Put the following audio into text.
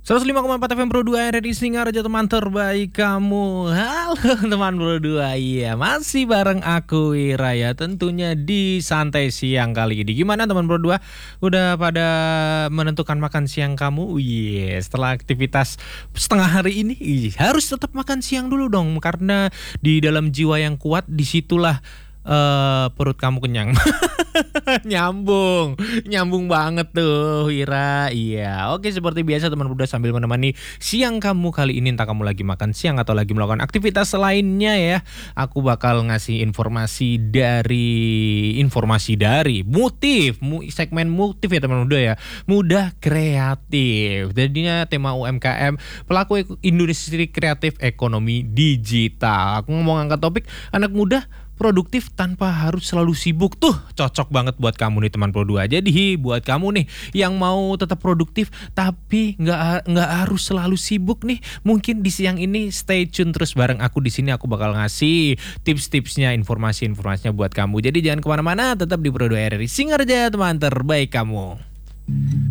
105,4 FM Pro 2 RRI Singaraja, teman terbaik kamu. Halo teman Pro 2, iya masih bareng aku Ira ya, tentunya di santai siang kali ini. Gimana teman Pro 2? Udah pada menentukan makan siang kamu? Iya, setelah aktivitas setengah hari ini, harus tetap makan siang dulu dong, karena di dalam jiwa yang kuat disitulah perut kamu kenyang. Nyambung, nyambung banget tuh Wira. Iya, oke, seperti biasa teman muda, sambil menemani siang kamu kali ini, entah kamu lagi makan siang atau lagi melakukan aktivitas lainnya ya, aku bakal ngasih informasi dari segmen motif ya teman muda ya, mudah kreatif. Jadinya tema UMKM, pelaku industri kreatif ekonomi digital. Aku ngomong angkat topik anak muda produktif tanpa harus selalu sibuk. Tuh cocok banget buat kamu nih teman Pro 2. Jadi buat kamu nih yang mau tetap produktif tapi nggak harus selalu sibuk nih, mungkin di siang ini stay tune terus bareng aku di sini. Aku bakal ngasih tips-tipsnya, informasinya buat kamu. Jadi jangan kemana-mana, tetap di Pro 2 RRI Singaraja, teman terbaik kamu.